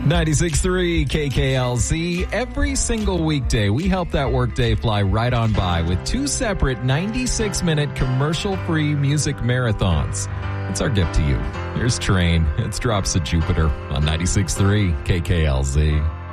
96.3 KKLZ. Every single weekday, we help that workday fly right on by with two separate 96-minute commercial-free music marathons. It's our gift to you. Here's Train. It's Drops of Jupiter on 96.3 KKLZ.